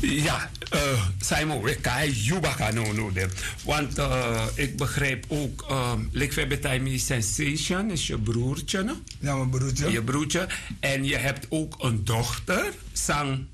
Ja, Simon, we kan Jubaka no. Want ik begrijp ook, Likvebetime Sensation is je broertje, no? Ja, mijn broertje. Je broertje. En je hebt ook een dochter, Sang.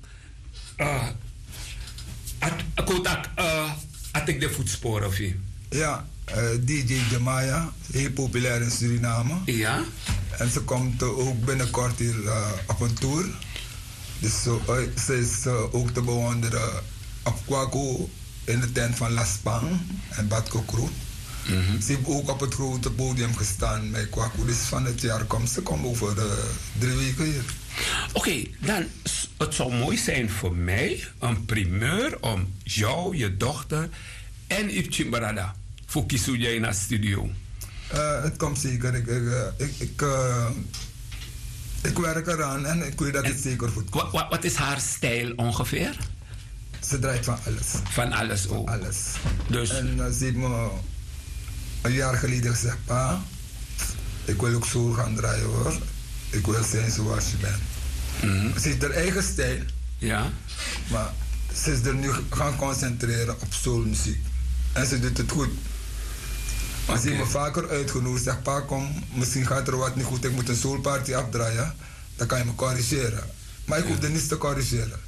Had ik de voetsporen of je? Ja, DJ Jamaya, heel populair in Suriname. Ja. En ze komt ook binnenkort hier op een tour. Dus ze is ook te bewonderen op Kwaku in de tent van Laspang en Badko Crew. Ze heeft ook op het grote podium gestaan met Kwaku. Dus van het jaar komt ze over 3 weken hier. Oké, dan het zou mooi zijn voor mij, een primeur om jou, je dochter en Ipchimbarada voor Kisuja in de studio. Het komt zeker. Ik werk eraan en ik weet dat het zeker goed komt. Wat is haar stijl ongeveer? Ze draait van alles. Van alles ook? Alles. Dus... En ze heeft me een jaar geleden gezegd, pa, ik wil ook soul gaan draaien hoor. Ik wil zijn zoals je bent. Ze heeft haar eigen stijl. Ja. Maar ze is er nu gaan concentreren op soulmuziek. En ze doet het goed. Maar ze heeft me vaker uitgenodigd. Zegt, pa kom, misschien gaat er wat niet goed. Ik moet een soulparty afdraaien. Dan kan je me corrigeren. Maar ik hoefde niets te corrigeren.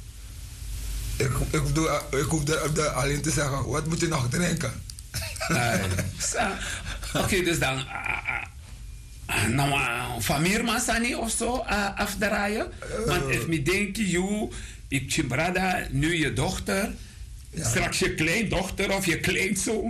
Ik hoefde alleen te zeggen, wat moet je nog drinken? Oké, dus dan... nou, van Mirmasani of zo afdraaien. Want if me denk je, ik brada, nu je dochter, straks je kleindochter of je kleinzoon.